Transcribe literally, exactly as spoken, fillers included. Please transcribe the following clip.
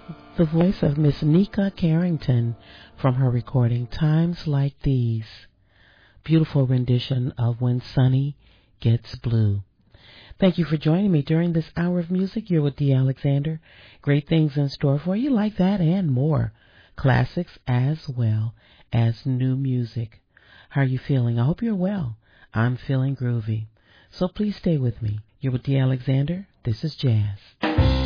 The voice of Miss Nika Carrington from her recording Times Like These. Beautiful rendition of When Sunny Gets Blue. Thank you for joining me during this hour of music. You're with Dee Alexander. Great things in store for you like that and more. Classics as well as new music. How are you feeling? I hope you're well. I'm feeling groovy. So please stay with me. You're with Dee Alexander. This is Jazz.